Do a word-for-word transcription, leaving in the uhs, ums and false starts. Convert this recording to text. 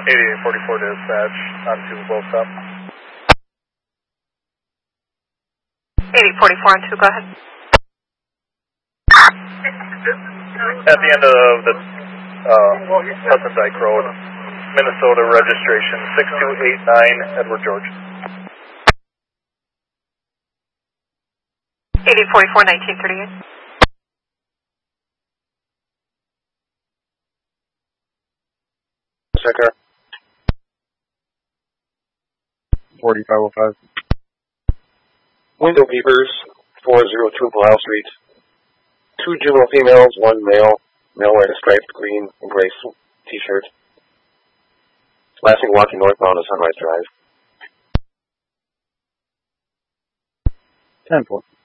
eighty-eight forty-four dispatch, on two both up. eighty-eight forty-four on two, go ahead. At the end of the uh, Hudson Dyke Road, Minnesota registration six two eight nine, Edward George. eighty-eight forty-four, nineteen thirty-eight. Checker. forty-five oh five. Window Beepers, four oh two Blau Street. Two juvenile females, one male. Male wearing a striped green and gray t-shirt. Last thing walking northbound on Sunrise Drive. ten four.